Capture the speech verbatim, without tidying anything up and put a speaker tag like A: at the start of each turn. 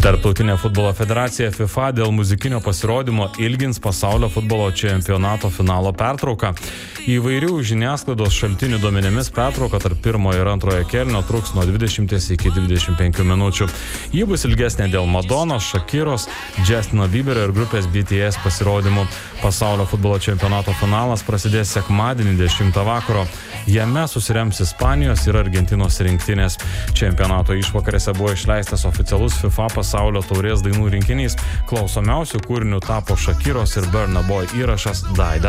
A: Tarptautinė futbolo federacija FIFA dėl muzikinio pasirodymo ilgins pasaulio futbolo čempionato finalo pertrauką. Įvairių žiniasklaidos šaltinių duomenimis pertrauka tarp pirmojo ir antrojo kėlinio truks nuo dvidešimties iki dvidešimt penkių minučių. Ji bus ilgesnė dėl Madonos, Shakiros, Justino Bieberio ir grupės B T S pasirodymų. Pasaulio futbolo čempionato finalas prasidės sekmadienį dešimtą vakaro. Jame susirems Ispanijos ir Argentinos rinktinės. Čempionato išvakarėse buvo išleistas oficialus FIFA pasaulio taurės dainų rinkinys. Klausomiausių kūrinių tapo Shakiros ir Burna Boy įrašas Die Die.